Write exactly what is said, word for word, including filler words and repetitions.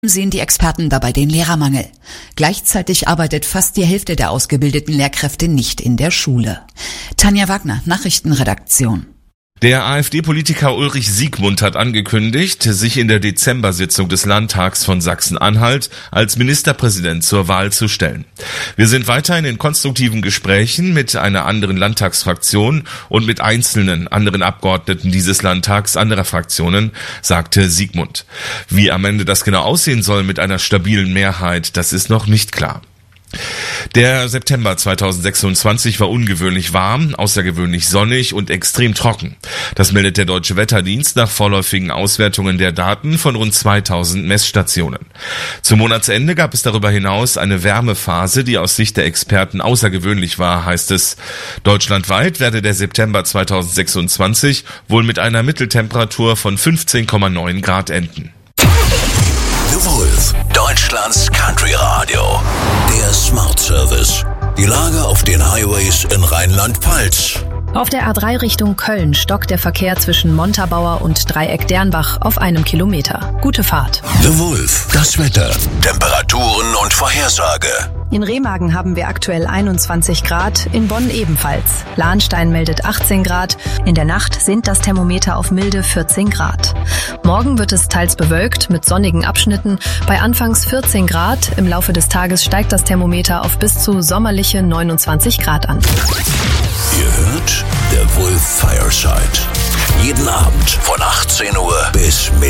Sehen die Experten dabei den Lehrermangel. Gleichzeitig arbeitet fast die Hälfte der ausgebildeten Lehrkräfte nicht in der Schule. Tanja Wagner, Nachrichtenredaktion. Der AfD-Politiker Ulrich Siegmund hat angekündigt, sich in der Dezember-Sitzung des Landtags von Sachsen-Anhalt als Ministerpräsident zur Wahl zu stellen. Wir sind weiterhin in konstruktiven Gesprächen mit einer anderen Landtagsfraktion und mit einzelnen anderen Abgeordneten dieses Landtags anderer Fraktionen, sagte Siegmund. Wie am Ende das genau aussehen soll mit einer stabilen Mehrheit, das ist noch nicht klar. Der September zweitausendsechsundzwanzig war ungewöhnlich warm, außergewöhnlich sonnig und extrem trocken. Das meldet der Deutsche Wetterdienst nach vorläufigen Auswertungen der Daten von rund zweitausend Messstationen. Zum Monatsende gab es darüber hinaus eine Wärmephase, die aus Sicht der Experten außergewöhnlich war, heißt es. Deutschlandweit werde der September zweitausendsechsundzwanzig wohl mit einer Mitteltemperatur von fünfzehn Komma neun Grad enden. The Wolf, Deutschlands Country Radio. Der Smart Service. Die Lage auf den Highways in Rheinland-Pfalz. Auf der A drei Richtung Köln stockt der Verkehr zwischen Montabaur und Dreieck Dernbach auf einem Kilometer. Gute Fahrt. The Wolf, das Wetter, Temperaturen und Vorhersage. In Remagen haben wir aktuell einundzwanzig Grad, in Bonn ebenfalls. Lahnstein meldet achtzehn Grad, in der Nacht sinkt das Thermometer auf milde vierzehn Grad. Morgen wird es teils bewölkt mit sonnigen Abschnitten, bei anfangs vierzehn Grad. Im Laufe des Tages steigt das Thermometer auf bis zu sommerliche neunundzwanzig Grad an. Ihr hört der Wolf Fireside. Jeden Abend von achtzehn Uhr bis Mitternacht.